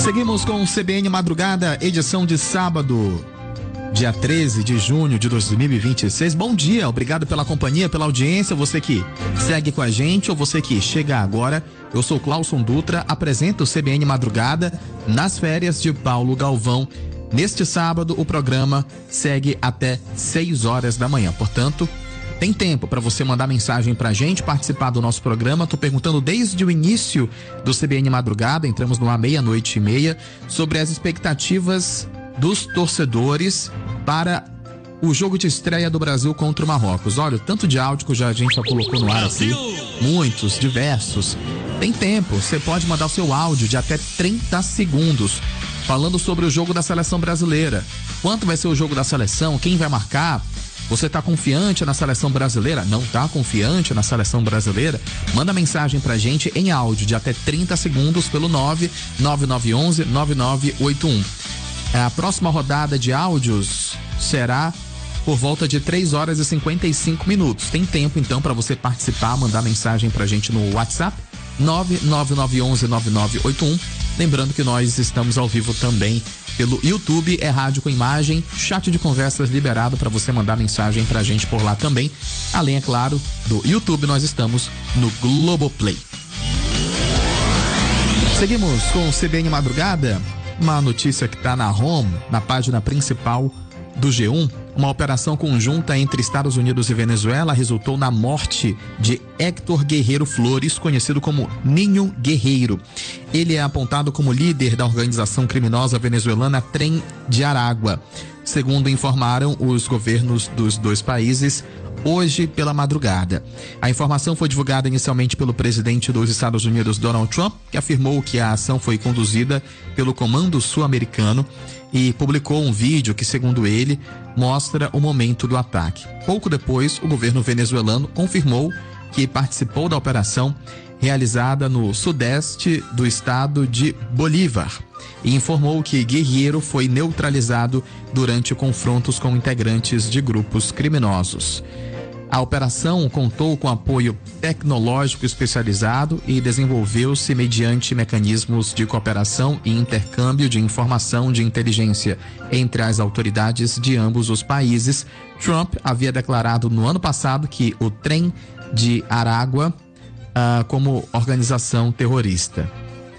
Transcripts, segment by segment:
Seguimos com o CBN Madrugada, edição de sábado, dia 13 de junho de 2026. Bom dia, obrigado pela companhia, pela audiência, você que segue com a gente ou você que chega agora. Eu sou Clauson Dutra, apresento o CBN Madrugada nas férias de Paulo Galvão. Neste sábado, o programa segue até 6 horas da manhã, portanto, tem tempo para você mandar mensagem pra gente, participar do nosso programa. Tô perguntando desde o início do CBN Madrugada, entramos no ar 00:30, sobre as expectativas dos torcedores para o jogo de estreia do Brasil contra o Marrocos. Olha, o tanto de áudio que a gente já colocou no ar aqui, muitos, diversos. Tem tempo, você pode mandar o seu áudio de até 30 segundos, falando sobre o jogo da seleção brasileira. Quanto vai ser o jogo da seleção? Quem vai marcar? Você tá confiante na seleção brasileira? Não tá confiante na seleção brasileira? Manda mensagem pra gente em áudio de até 30 segundos pelo 99911-9981. A próxima rodada de áudios será por volta de 3 horas e 55 minutos. Tem tempo então para você participar, mandar mensagem pra gente no WhatsApp 99911-9981. Lembrando que nós estamos ao vivo também pelo YouTube, é rádio com imagem, chat de conversas liberado para você mandar mensagem pra gente por lá também. Além, é claro, do YouTube, nós estamos no Globoplay. Seguimos com o CBN Madrugada, uma notícia que tá na home, na página principal do G1. Uma operação conjunta entre Estados Unidos e Venezuela resultou na morte de Héctor Guerreiro Flores, conhecido como Ninho Guerreiro. Ele é apontado como líder da organização criminosa venezuelana Tren de Aragua, segundo informaram os governos dos dois países hoje pela madrugada. A informação foi divulgada inicialmente pelo presidente dos Estados Unidos, Donald Trump, que afirmou que a ação foi conduzida pelo Comando Sul-Americano e publicou um vídeo que, segundo ele, mostra o momento do ataque. Pouco depois, o governo venezuelano confirmou que participou da operação realizada no sudeste do estado de Bolívar e informou que Guerreiro foi neutralizado durante confrontos com integrantes de grupos criminosos. A operação contou com apoio tecnológico especializado e desenvolveu-se mediante mecanismos de cooperação e intercâmbio de informação de inteligência entre as autoridades de ambos os países. Trump havia declarado no ano passado que o Tren de Aragua como organização terrorista.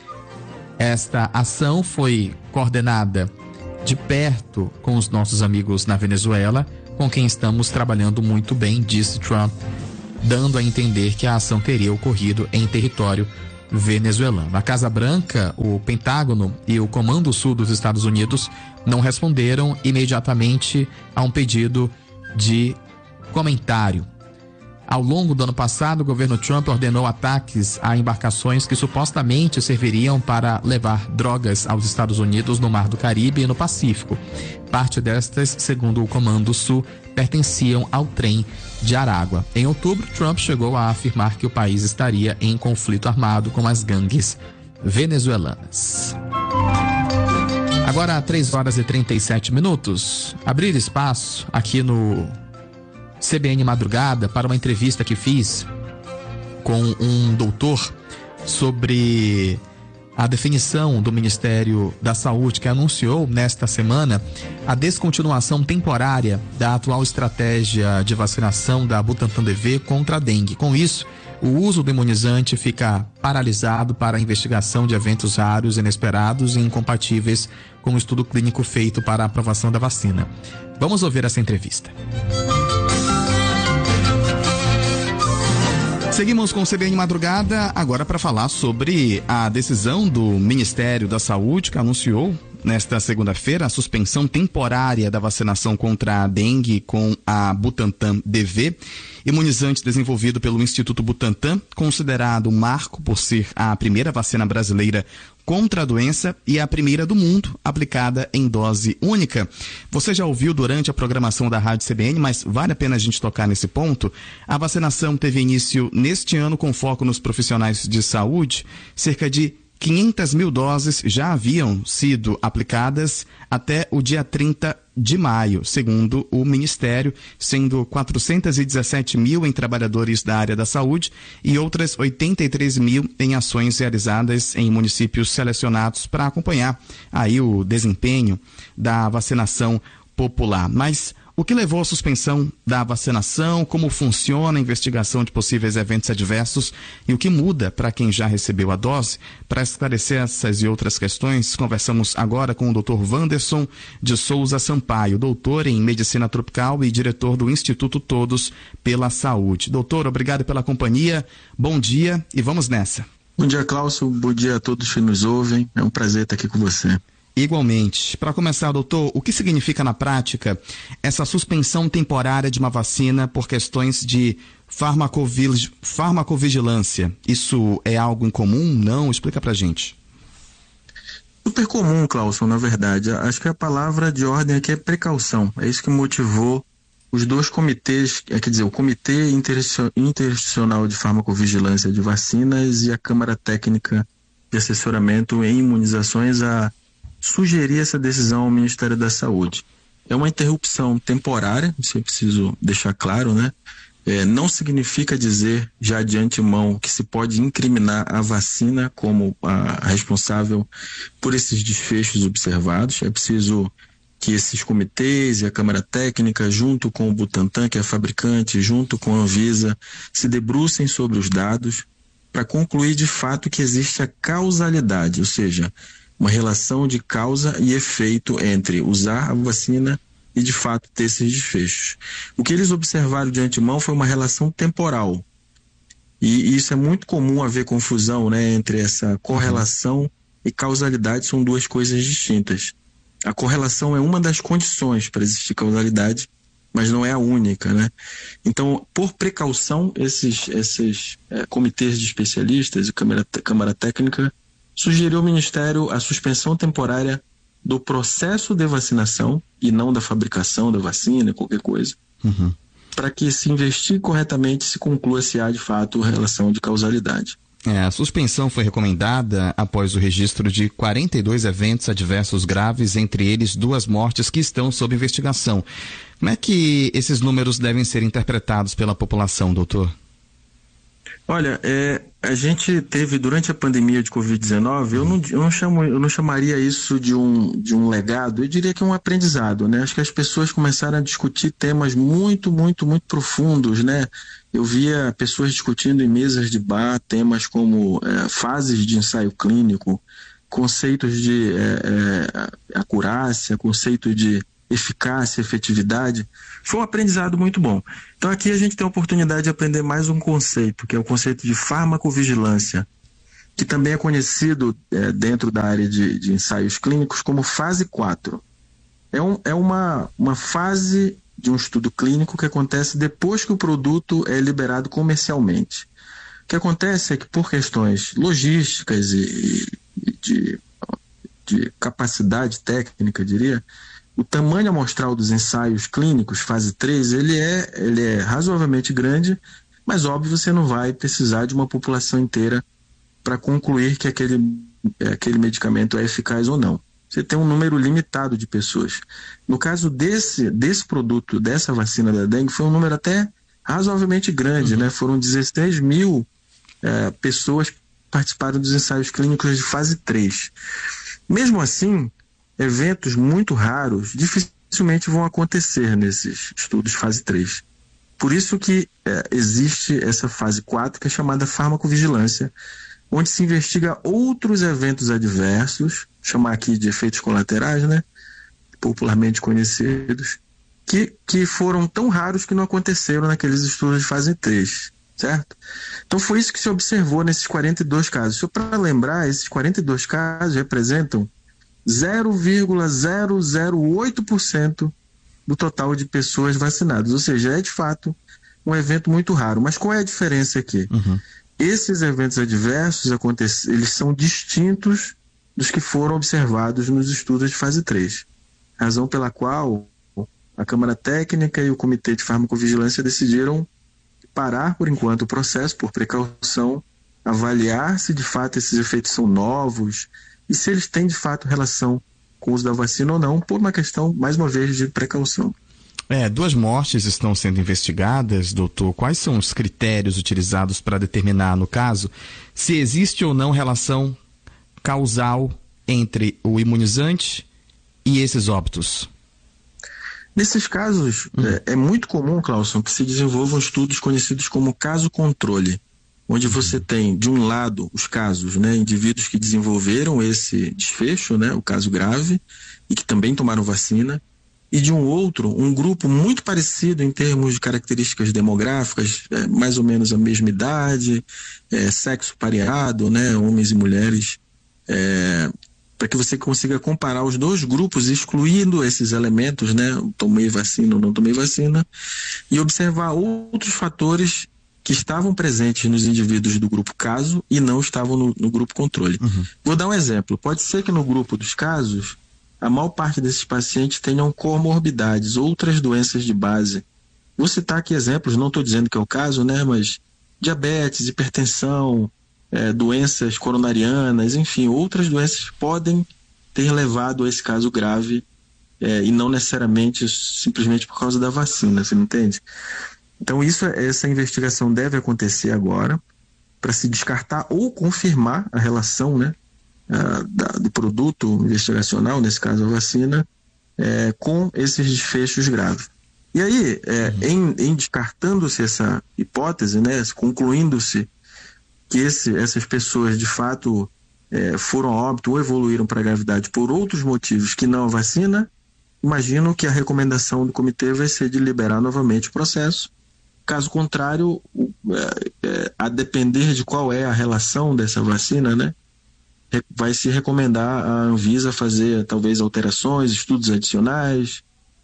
Esta ação foi coordenada de perto com os nossos amigos na Venezuela, com quem estamos trabalhando muito bem, disse Trump, dando a entender que a ação teria ocorrido em território venezuelano. A Casa Branca, o Pentágono e o Comando Sul dos Estados Unidos não responderam imediatamente a um pedido de comentário. Ao longo do ano passado, o governo Trump ordenou ataques a embarcações que supostamente serviriam para levar drogas aos Estados Unidos no Mar do Caribe e no Pacífico. Parte destas, segundo o Comando Sul, pertenciam ao Trem de Aragua. Em outubro, Trump chegou a afirmar que o país estaria em conflito armado com as gangues venezuelanas. Agora, 3 horas e 37 minutos. Abrir espaço aqui no CBN Madrugada para uma entrevista que fiz com um doutor sobre a definição do Ministério da Saúde, que anunciou nesta semana a descontinuação temporária da atual estratégia de vacinação da Butantan DV contra a dengue. Com isso, o uso do imunizante fica paralisado para a investigação de eventos raros, inesperados e incompatíveis com o estudo clínico feito para a aprovação da vacina. Vamos ouvir essa entrevista. Seguimos com o CBN Madrugada, agora para falar sobre a decisão do Ministério da Saúde, que anunciou nesta segunda-feira a suspensão temporária da vacinação contra a dengue com a Butantan DV, imunizante desenvolvido pelo Instituto Butantan, considerado marco por ser a primeira vacina brasileira contra a doença e a primeira do mundo aplicada em dose única. Você já ouviu durante a programação da Rádio CBN, mas vale a pena a gente tocar nesse ponto. A vacinação teve início neste ano com foco nos profissionais de saúde. Cerca de 500 mil doses já haviam sido aplicadas até o dia 30 de maio, segundo o Ministério, sendo 417 mil em trabalhadores da área da saúde e outras 83 mil em ações realizadas em municípios selecionados para acompanhar aí o desempenho da vacinação popular. Mas o que levou à suspensão da vacinação, como funciona a investigação de possíveis eventos adversos e o que muda para quem já recebeu a dose? Para esclarecer essas e outras questões, conversamos agora com o Dr. Wanderson de Souza Sampaio, doutor em Medicina Tropical e diretor do Instituto Todos pela Saúde. Doutor, obrigado pela companhia, bom dia e vamos nessa. Bom dia, Cláudio, bom dia a todos que nos ouvem, é um prazer estar aqui com você. Igualmente. Para começar, doutor, o que significa na prática essa suspensão temporária de uma vacina por questões de farmacovigilância? Isso é algo incomum? Não? Explica pra gente. Super comum, Cláudio, na verdade. Acho que a palavra de ordem aqui é precaução. É isso que motivou os dois comitês, quer dizer, o Comitê Interinstitucional de Farmacovigilância de Vacinas e a Câmara Técnica de Assessoramento em Imunizações a sugerir essa decisão ao Ministério da Saúde. É uma interrupção temporária, isso é preciso deixar claro, né? Não significa dizer já de antemão que se pode incriminar a vacina como a responsável por esses desfechos observados. É preciso que esses comitês e a Câmara Técnica, junto com o Butantan, que é a fabricante, junto com a Anvisa, se debrucem sobre os dados para concluir de fato que existe a causalidade, ou seja, uma relação de causa e efeito entre usar a vacina e de fato ter esses desfechos. O que eles observaram de antemão foi uma relação temporal. E isso é muito comum haver confusão, né, entre essa correlação e causalidade, são duas coisas distintas. A correlação é uma das condições para existir causalidade, mas não é a única, né? Então, por precaução, esses comitês de especialistas e Câmara Técnica sugeriu ao Ministério a suspensão temporária do processo de vacinação e não da fabricação da vacina, qualquer coisa, para que se investigue corretamente e se conclua se há de fato relação de causalidade. A suspensão foi recomendada após o registro de 42 eventos adversos graves, entre eles 2 mortes que estão sob investigação. Como é que esses números devem ser interpretados pela população, doutor? Olha, a gente teve durante a pandemia de Covid-19, eu não chamaria isso de um legado, eu diria que é um aprendizado, né? Acho que as pessoas começaram a discutir temas muito, muito, muito profundos, né? Eu via pessoas discutindo em mesas de bar temas como fases de ensaio clínico, conceitos de acurácia, conceito de eficácia, efetividade. Foi um aprendizado muito bom. Então aqui a gente tem a oportunidade de aprender mais um conceito, que é o conceito de farmacovigilância, que também é conhecido dentro da área de ensaios clínicos como fase 4. É uma fase de um estudo clínico que acontece depois que o produto é liberado comercialmente. O que acontece é que por questões logísticas e de capacidade técnica, diria, o tamanho amostral dos ensaios clínicos, fase 3, ele é razoavelmente grande, mas óbvio você não vai precisar de uma população inteira para concluir que aquele medicamento é eficaz ou não. Você tem um número limitado de pessoas. No caso desse produto, dessa vacina da dengue, foi um número até razoavelmente grande, né? Foram 16 mil pessoas que participaram dos ensaios clínicos de fase 3. Mesmo assim, eventos muito raros dificilmente vão acontecer nesses estudos fase 3. Por isso que existe essa fase 4, que é chamada farmacovigilância, onde se investiga outros eventos adversos, chamar aqui de efeitos colaterais, né, popularmente conhecidos, que foram tão raros que não aconteceram naqueles estudos de fase 3, certo? Então foi isso que se observou nesses 42 casos. Só para lembrar, esses 42 casos representam 0,008% do total de pessoas vacinadas, ou seja, é de fato um evento muito raro. Mas qual é a diferença aqui? Esses eventos adversos eles são distintos dos que foram observados nos estudos de fase 3, razão pela qual a Câmara Técnica e o Comitê de Farmacovigilância decidiram parar por enquanto o processo, por precaução, avaliar se de fato esses efeitos são novos e se eles têm de fato relação com o uso da vacina ou não, por uma questão, mais uma vez, de precaução. 2 mortes estão sendo investigadas, doutor. Quais são os critérios utilizados para determinar, no caso, se existe ou não relação causal entre o imunizante e esses óbitos? Nesses casos, é muito comum, Clauson, que se desenvolvam estudos conhecidos como caso-controle, onde você tem, de um lado, os casos, né, indivíduos que desenvolveram esse desfecho, né, o caso grave, e que também tomaram vacina, e de um outro, um grupo muito parecido em termos de características demográficas, mais ou menos a mesma idade, sexo pareado, né, homens e mulheres, para que você consiga comparar os 2 grupos, excluindo esses elementos, né, tomei vacina ou não tomei vacina, e observar outros fatores que estavam presentes nos indivíduos do grupo caso e não estavam no grupo controle. Vou dar um exemplo. Pode ser que no grupo dos casos, a maior parte desses pacientes tenham comorbidades, outras doenças de base. Vou citar aqui exemplos, não estou dizendo que é o caso, né, mas diabetes, hipertensão, doenças coronarianas, enfim, outras doenças podem ter levado a esse caso grave e não necessariamente simplesmente por causa da vacina, você me entende? Então essa investigação deve acontecer agora para se descartar ou confirmar a relação, né, do produto investigacional, nesse caso a vacina, com esses desfechos graves. E aí, em descartando-se essa hipótese, né, concluindo-se que essas pessoas de fato foram a óbito ou evoluíram para a gravidade por outros motivos que não a vacina, imagino que a recomendação do comitê vai ser de liberar novamente o processo. Caso contrário, a depender de qual é a relação dessa vacina, né, vai se recomendar a Anvisa fazer talvez alterações, estudos adicionais,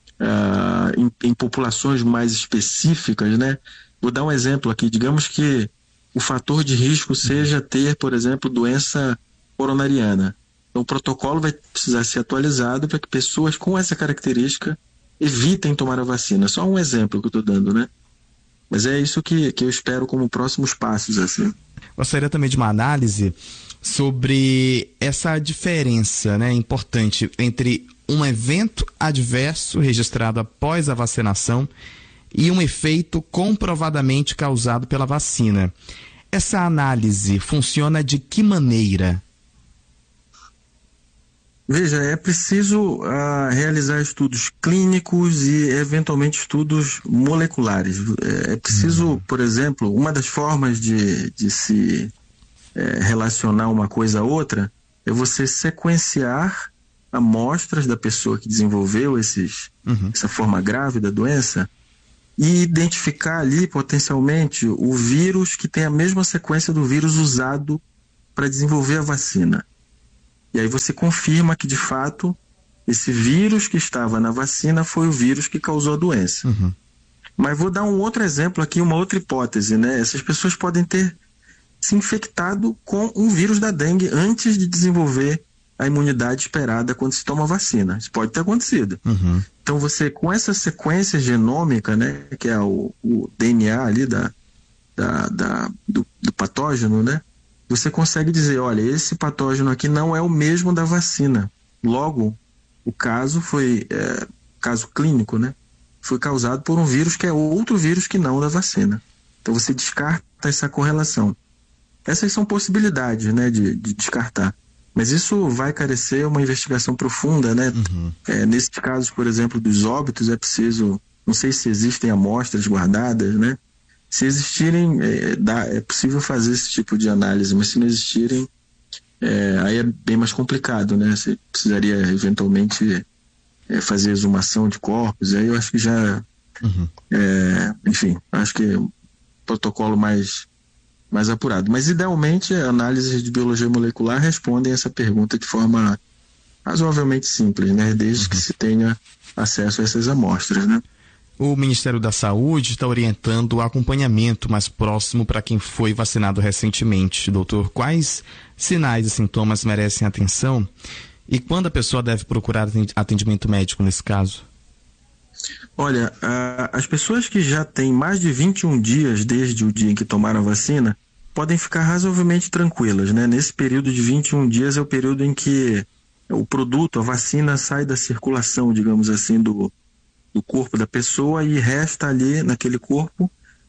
em populações mais específicas, né? Vou dar um exemplo aqui. Digamos que o fator de risco seja ter, por exemplo, doença coronariana. Então o protocolo vai precisar ser atualizado para que pessoas com essa característica evitem tomar a vacina. Só um exemplo que eu estou dando, né? Mas é isso que eu espero como próximos passos, assim. Gostaria também de uma análise sobre essa diferença, né, importante entre um evento adverso registrado após a vacinação e um efeito comprovadamente causado pela vacina. Essa análise funciona de que maneira? Veja, é preciso realizar estudos clínicos e, eventualmente, estudos moleculares. É preciso, por exemplo, uma das formas de se relacionar uma coisa a outra é você sequenciar amostras da pessoa que desenvolveu essa forma grave da doença e identificar ali, potencialmente, o vírus que tem a mesma sequência do vírus usado para desenvolver a vacina. E aí você confirma que, de fato, esse vírus que estava na vacina foi o vírus que causou a doença. Mas vou dar um outro exemplo aqui, uma outra hipótese, né? Essas pessoas podem ter se infectado com um vírus da dengue antes de desenvolver a imunidade esperada quando se toma vacina. Isso pode ter acontecido. Então você, com essa sequência genômica, né, que é o DNA ali do patógeno, né, você consegue dizer, olha, esse patógeno aqui não é o mesmo da vacina. Logo, o caso foi, caso clínico, né, foi causado por um vírus que é outro vírus que não da vacina. Então você descarta essa correlação. Essas são possibilidades, né, de descartar. Mas isso vai carecer uma investigação profunda, né? Nesses casos, por exemplo, dos óbitos, é preciso, não sei se existem amostras guardadas, né? Se existirem, é possível fazer esse tipo de análise, mas se não existirem, aí é bem mais complicado, né? Você precisaria, eventualmente, fazer exumação de corpos, aí eu acho que já, enfim, acho que é um protocolo mais apurado. Mas, idealmente, análises de biologia molecular respondem essa pergunta de forma razoavelmente simples, né? Desde que se tenha acesso a essas amostras, né? O Ministério da Saúde está orientando o acompanhamento mais próximo para quem foi vacinado recentemente. Doutor, quais sinais e sintomas merecem atenção? E quando a pessoa deve procurar atendimento médico nesse caso? Olha, as pessoas que já têm mais de 21 dias desde o dia em que tomaram a vacina podem ficar razoavelmente tranquilas, né? Nesse período de 21 dias é o período em que o produto, a vacina sai da circulação, digamos assim, do corpo da pessoa e resta ali naquele corpo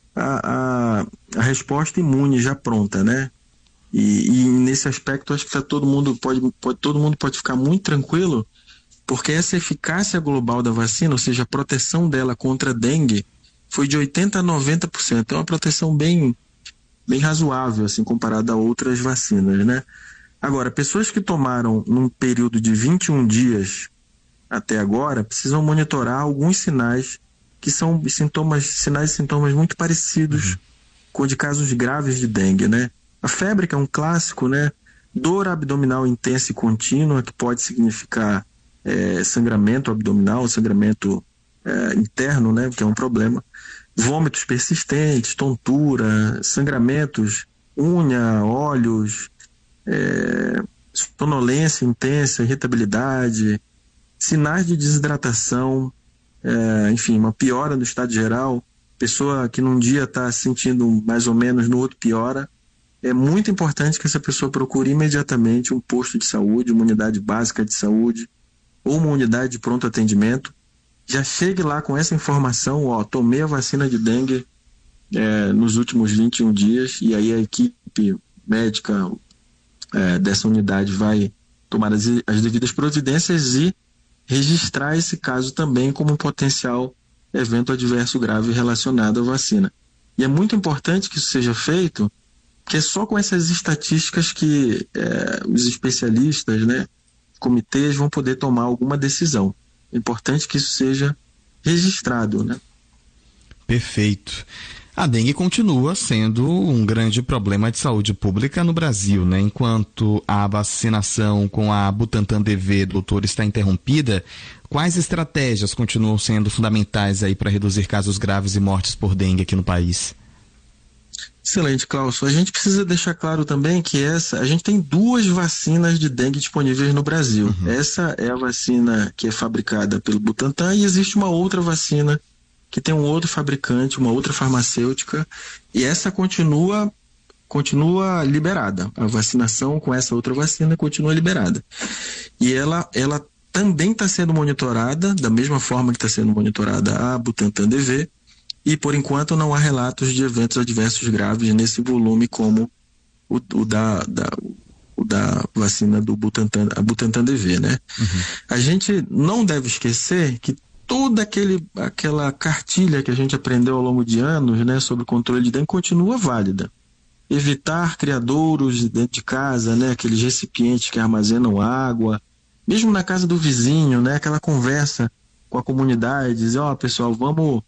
a resposta imune já pronta, né? E nesse aspecto acho que todo mundo pode ficar muito tranquilo, porque essa eficácia global da vacina, ou seja, a proteção dela contra a dengue, foi de 80% a 90%. É uma proteção bem razoável, assim, comparada a outras vacinas, né? Agora, pessoas que tomaram num período de 21 dias até agora, precisam monitorar alguns sinais que são sinais e sintomas muito parecidos com o de casos graves de dengue, né? A febre, que é um clássico, né? Dor abdominal intensa e contínua, que pode significar sangramento abdominal, sangramento interno, né? Que é um problema. Vômitos persistentes, tontura, sangramentos, unha, olhos, sonolência intensa, irritabilidade, sinais de desidratação, enfim, uma piora no estado geral, pessoa que num dia está se sentindo mais ou menos, no outro piora. É muito importante que essa pessoa procure imediatamente um posto de saúde, uma unidade básica de saúde ou uma unidade de pronto atendimento. Já chegue lá com essa informação, tomei a vacina de dengue nos últimos 21 dias, e aí a equipe médica dessa unidade vai tomar as devidas providências e registrar esse caso também como um potencial evento adverso grave relacionado à vacina. E é muito importante que isso seja feito, porque é só com essas estatísticas que os especialistas, né, comitês, vão poder tomar alguma decisão. É importante que isso seja registrado, né? Perfeito. A dengue continua sendo um grande problema de saúde pública no Brasil, né? Enquanto a vacinação com a Butantan DV, doutor, está interrompida, quais estratégias continuam sendo fundamentais aí para reduzir casos graves e mortes por dengue aqui no país? Excelente, Cláudio. A gente precisa deixar claro também que a gente tem 2 vacinas de dengue disponíveis no Brasil. Essa é a vacina que é fabricada pelo Butantan, e existe uma outra vacina que tem um outro fabricante, uma outra farmacêutica, e essa continua liberada. A vacinação com essa outra vacina continua liberada. E ela também está sendo monitorada, da mesma forma que está sendo monitorada a Butantan DV, e por enquanto não há relatos de eventos adversos graves nesse volume como o da vacina do Butantan, a Butantan DV, né? A gente não deve esquecer que toda aquela cartilha que a gente aprendeu ao longo de anos, né, sobre controle de dengue continua válida. Evitar criadouros dentro de casa, né, aqueles recipientes que armazenam água, mesmo na casa do vizinho, né, aquela conversa com a comunidade, dizer, pessoal, vamos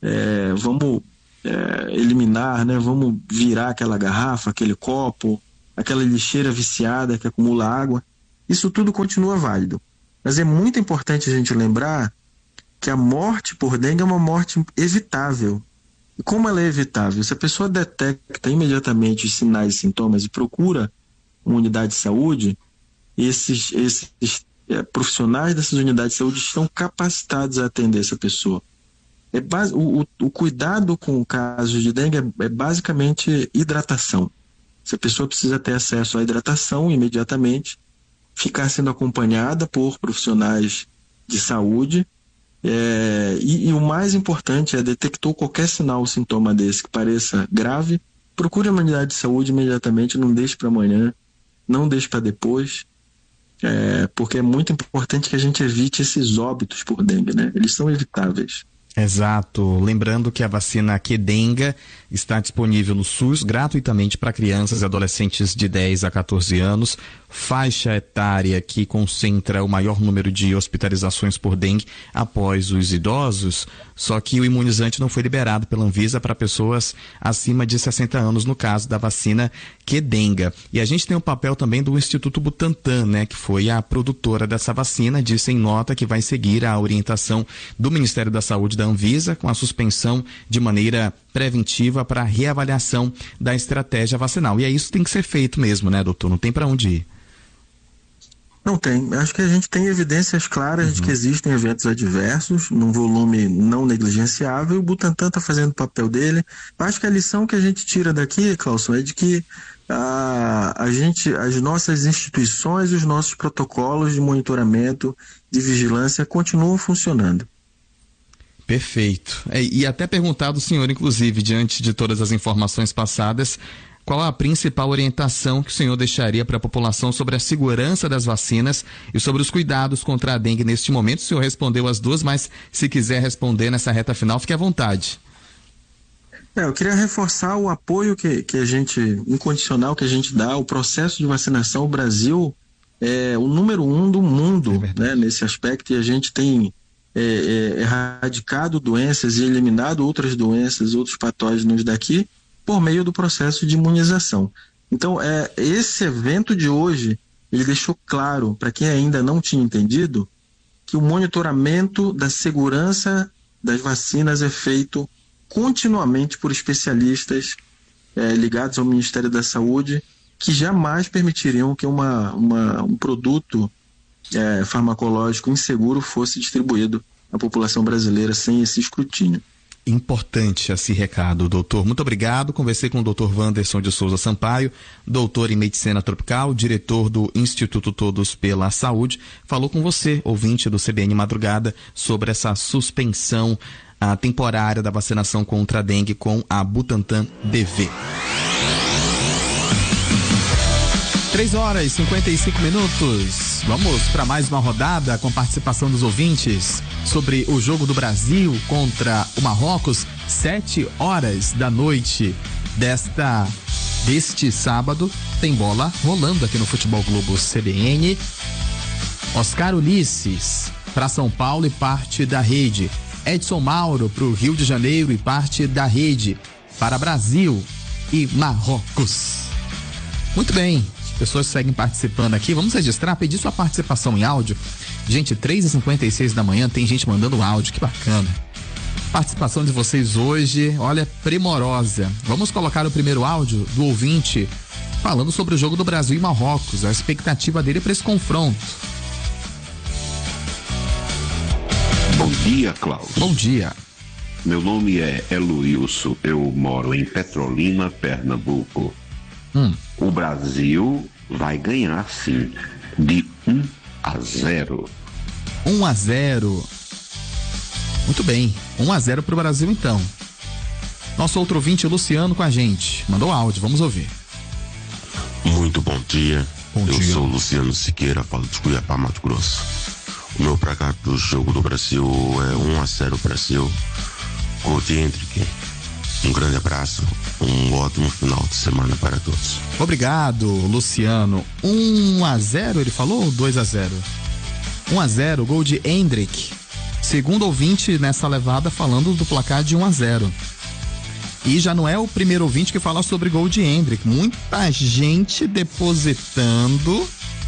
eliminar, né, vamos virar aquela garrafa, aquele copo, aquela lixeira viciada que acumula água. Isso tudo continua válido. Mas é muito importante a gente lembrar que a morte por dengue é uma morte evitável. E como ela é evitável? Se a pessoa detecta imediatamente os sinais e sintomas e procura uma unidade de saúde, esses profissionais dessas unidades de saúde estão capacitados a atender essa pessoa. O cuidado com casos de dengue é basicamente hidratação. Se a pessoa precisa ter acesso à hidratação imediatamente, ficar sendo acompanhada por profissionais de saúde, e o mais importante detectou qualquer sinal ou sintoma desse que pareça grave, procure uma unidade de saúde imediatamente, não deixe para amanhã, não deixe para depois, porque é muito importante que a gente evite esses óbitos por dengue, né? Eles são evitáveis. Exato. Lembrando que a vacina Qdenga está disponível no SUS gratuitamente para crianças e adolescentes de 10 a 14 anos, faixa etária que concentra o maior número de hospitalizações por dengue após os idosos, só que o imunizante não foi liberado pela Anvisa para pessoas acima de 60 anos, no caso da vacina Qdenga. E a gente tem o papel também do Instituto Butantan, né, que foi a produtora dessa vacina, disse em nota que vai seguir a orientação do Ministério da Saúde da Anvisa com a suspensão de maneira preventiva para reavaliação da estratégia vacinal. E é isso que tem que ser feito mesmo, né, doutor? Não tem para onde ir. Não tem. Acho que a gente tem evidências claras de que existem eventos adversos, num volume não negligenciável, e o Butantan está fazendo o papel dele. Acho que a lição que a gente tira daqui, Clauson, é de que as nossas instituições e os nossos protocolos de monitoramento, de vigilância continuam funcionando. Perfeito. E até perguntar do senhor, inclusive, diante de todas as informações passadas, qual a principal orientação que o senhor deixaria para a população sobre a segurança das vacinas e sobre os cuidados contra a dengue neste momento? O senhor respondeu as duas, mas se quiser responder nessa reta final, fique à vontade. Eu queria reforçar o apoio que a gente, incondicional que a gente dá ao processo de vacinação. O Brasil é o número 1 do mundo, né, nesse aspecto, e a gente tem erradicado doenças e eliminado outras doenças, outros patógenos daqui, por meio do processo de imunização. Então, esse evento de hoje, ele deixou claro, para quem ainda não tinha entendido, que o monitoramento da segurança das vacinas é feito continuamente por especialistas ligados ao Ministério da Saúde, que jamais permitiriam que um produto farmacológico inseguro fosse distribuído à população brasileira sem esse escrutínio. Importante esse recado, doutor. Muito obrigado. Conversei com o doutor Wanderson de Souza Sampaio, doutor em medicina tropical, diretor do Instituto Todos pela Saúde. Falou com você, ouvinte do CBN Madrugada, sobre essa suspensão temporária da vacinação contra a dengue com a Butantan BV. 3h55. Vamos para mais uma rodada com participação dos ouvintes sobre o jogo do Brasil contra o Marrocos, 7h deste sábado. Tem bola rolando aqui no Futebol Globo CBN. Oscar Ulisses para São Paulo e parte da rede. Edson Mauro para o Rio de Janeiro e parte da rede. Para Brasil e Marrocos. Muito bem. Pessoas seguem participando aqui. Vamos registrar, pedir sua participação em áudio. Gente, 3h56 da manhã, tem gente mandando áudio, que bacana. Participação de vocês hoje, olha, primorosa. Vamos colocar o primeiro áudio do ouvinte falando sobre o jogo do Brasil e Marrocos, a expectativa dele para esse confronto. Bom dia, Klaus. Bom dia. Meu nome é Eloilson, eu moro em Petrolina, Pernambuco. O Brasil vai ganhar, sim, de 1-0. 1-0. Muito bem, 1-0 pro Brasil, então. Nosso outro ouvinte, Luciano, com a gente. Mandou áudio, vamos ouvir. Muito bom dia. Eu sou Luciano Siqueira, falo de Cuiabá, Mato Grosso. O meu placar do jogo do Brasil é 1-0 Brasil. Gol de Hendrick. Um grande abraço, um ótimo final de semana para todos. Obrigado, Luciano. 1-0, ele falou, ou 2-0? 1-0, gol de Hendrick. Segundo ouvinte nessa levada falando do placar de 1-0. E já não é o primeiro ouvinte que fala sobre gol de Hendrick. Muita gente depositando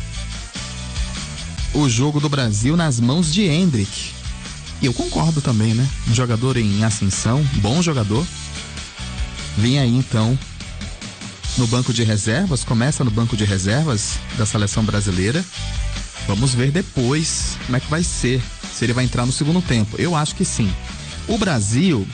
o jogo do Brasil nas mãos de Hendrick. E eu concordo também, né? Um jogador em ascensão, bom jogador. Vem aí então no banco de reservas, começa no banco de reservas da seleção brasileira. Vamos ver depois como é que vai ser, se ele vai entrar no segundo tempo. Eu acho que sim. O Brasil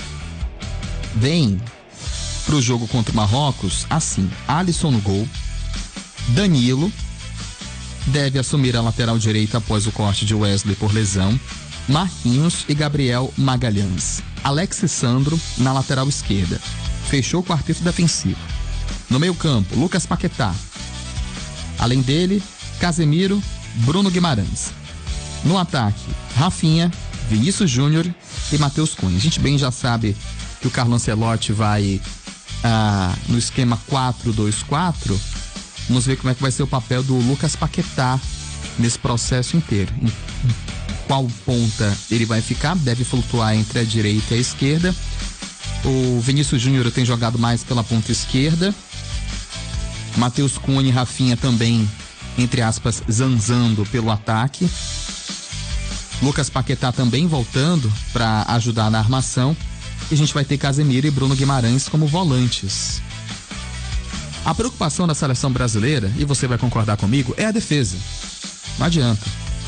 vem pro jogo contra o Marrocos assim: Alisson no gol, Danilo deve assumir a lateral direita após o corte de Wesley por lesão, Marquinhos e Gabriel Magalhães, Alex Sandro na lateral esquerda. Fechou o quarteto defensivo. No meio-campo, Lucas Paquetá. Além dele, Casemiro, Bruno Guimarães. No ataque, Rafinha, Vinícius Júnior e Matheus Cunha. A gente bem já sabe que o Carlo Ancelotti vai no esquema 4-2-4. Vamos ver como é que vai ser o papel do Lucas Paquetá nesse processo inteiro. Em qual ponta ele vai ficar? Deve flutuar entre a direita e a esquerda. O Vinícius Júnior tem jogado mais pela ponta esquerda. Matheus Cunha e Rafinha também, entre aspas, zanzando pelo ataque. Lucas Paquetá também voltando para ajudar na armação. E a gente vai ter Casemiro e Bruno Guimarães como volantes. A preocupação da seleção brasileira, e você vai concordar comigo, é a defesa. Não adianta.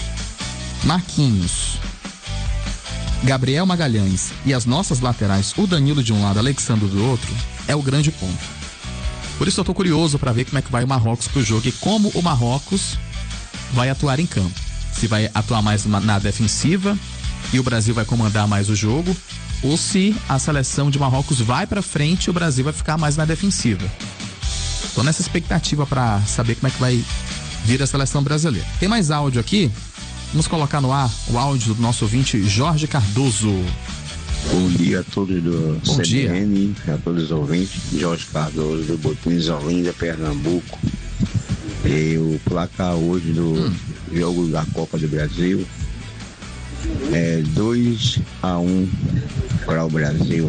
Marquinhos, Gabriel Magalhães e as nossas laterais, o Danilo de um lado, Alexandre do outro, é o grande ponto. Por isso eu tô curioso para ver como é que vai o Marrocos pro jogo e como o Marrocos vai atuar em campo. Se vai atuar mais na defensiva e o Brasil vai comandar mais o jogo, ou se a seleção de Marrocos vai para frente e o Brasil vai ficar mais na defensiva. Tô nessa expectativa para saber como é que vai vir a seleção brasileira. Tem mais áudio aqui? Vamos colocar no ar o áudio do nosso ouvinte Jorge Cardoso. Bom dia a todos do Bom CBN, a todos os ouvintes. Jorge Cardoso, do Botins Olinda, Pernambuco. E o placar hoje do jogo da Copa do Brasil é 2-1 para o Brasil.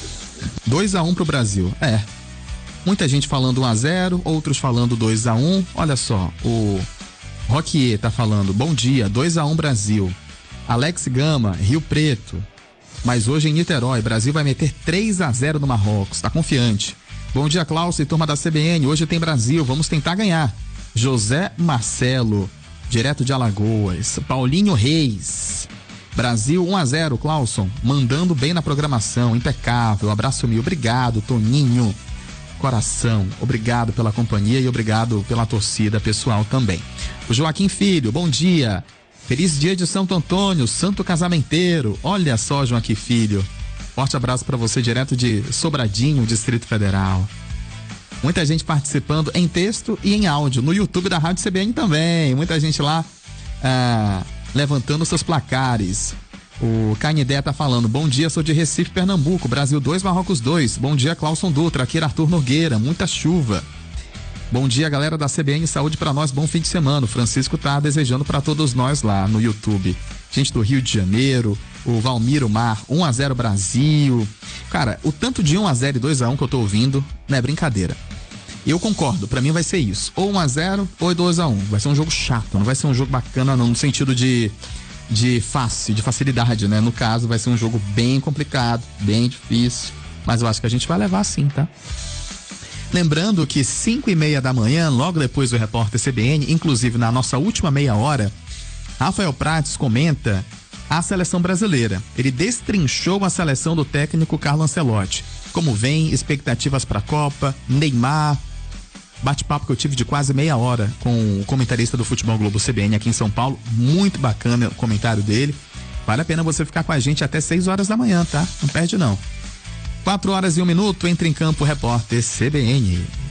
2-1 pro Brasil, Muita gente falando 1-0, outros falando 2-1. Olha só, o Roquier tá falando, bom dia, 2-1 Brasil. Alex Gama, Rio Preto. Mas hoje em Niterói, Brasil vai meter 3-0 no Marrocos, tá confiante. Bom dia, Klaus e turma da CBN, hoje tem Brasil, vamos tentar ganhar. José Marcelo, direto de Alagoas. Paulinho Reis, Brasil 1-0, Clauson, mandando bem na programação, impecável, abraço mil, obrigado, Toninho. Coração, obrigado pela companhia e obrigado pela torcida pessoal também. O Joaquim Filho, bom dia, feliz dia de Santo Antônio, santo casamenteiro. Olha só, Joaquim Filho, forte abraço para você direto de Sobradinho, Distrito Federal. Muita gente participando em texto e em áudio no YouTube da Rádio CBN também, muita gente lá levantando seus placares. O Canidé tá falando, bom dia, sou de Recife, Pernambuco, Brasil 2, Marrocos 2. Bom dia, Clauson Dutra, aqui Arthur Nogueira, muita chuva. Bom dia, galera da CBN, saúde pra nós, bom fim de semana. O Francisco tá desejando pra todos nós lá no YouTube. Gente do Rio de Janeiro, o Valmiro Mar, 1-0 Brasil. Cara, o tanto de 1-0 e 2-1 que eu tô ouvindo, não é brincadeira. Eu concordo, pra mim vai ser isso, ou 1-0 ou 2-1. Vai ser um jogo chato, não vai ser um jogo bacana não, no sentido de facilidade, né? No caso, vai ser um jogo bem complicado, bem difícil, mas eu acho que a gente vai levar sim, tá? Lembrando que 5:30 da manhã, logo depois do Repórter CBN, inclusive na nossa última meia hora, Rafael Prates comenta a seleção brasileira. Ele destrinchou a seleção do técnico Carlo Ancelotti. Como vem, expectativas para a Copa, Neymar, bate-papo que eu tive de quase meia hora com o comentarista do Futebol Globo CBN aqui em São Paulo, muito bacana o comentário dele. Vale a pena você ficar com a gente até 6 horas da manhã, tá? Não perde não. 4 horas e 1 minuto, entra em campo o Repórter CBN.